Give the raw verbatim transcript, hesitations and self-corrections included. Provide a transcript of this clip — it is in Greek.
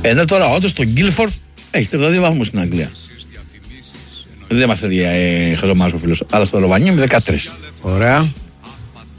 Ενώ τώρα όντως το Γκίλφορντ έχει τριάντα δύο βαθμούς στην Αγγλία. Δεν είμαστε δια ε, χαζομάς ο φίλος. Αλλά στο Λοβανί με δεκατρία. Ωραία.